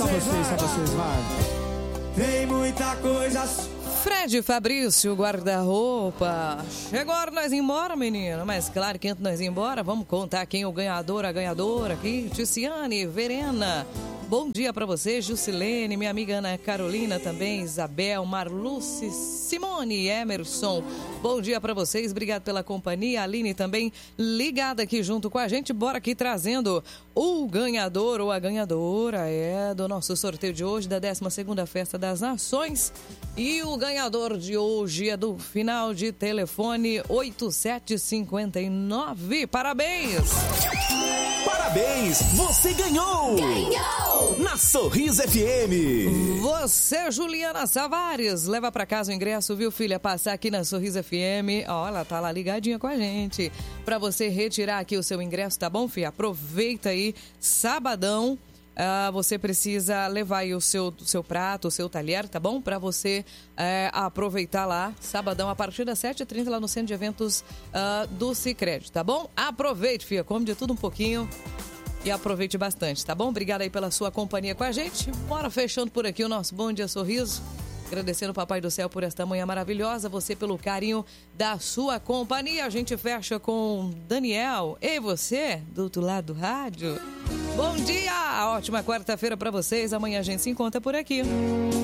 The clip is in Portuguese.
vocês, vai. Tem muita coisa. Fred Fabrício, guarda-roupa. Chegou a hora de nós ir embora, menino. Mas claro que antes de nós ir embora, vamos contar quem é o ganhador, a ganhadora aqui. Ticiane, Verena. Bom dia pra você, Jusilene, minha amiga Ana Carolina também, Isabel, Marluce, Simone, Emerson. Bom dia pra vocês, obrigado pela companhia. Aline também ligada aqui junto com a gente. Bora aqui trazendo o ganhador ou a ganhadora do nosso sorteio de hoje, da 12ª Festa das Nações. E o ganhador de hoje é do final de telefone 8759. Parabéns! Parabéns! Você ganhou! Na Sorriso FM! Você, Juliana Savares, leva pra casa o ingresso, viu, filha? Passar aqui na Sorriso FM. Ó, ela tá lá ligadinha com a gente. Pra você retirar aqui o seu ingresso, tá bom, filha? Aproveita aí, sabadão. Você precisa levar aí o seu prato, o seu talher, tá bom? Pra você aproveitar lá, sabadão, a partir das 7h30, lá no Centro de Eventos do Sicredi, tá bom? Aproveite, filha, come de tudo um pouquinho e aproveite bastante, tá bom? Obrigada aí pela sua companhia com a gente. Bora fechando por aqui o nosso Bom Dia Sorriso. Agradecendo o Papai do Céu por esta manhã maravilhosa, você pelo carinho da sua companhia. A gente fecha com Daniel. E você, do outro lado do rádio? Bom dia! Ótima quarta-feira para vocês. Amanhã a gente se encontra por aqui.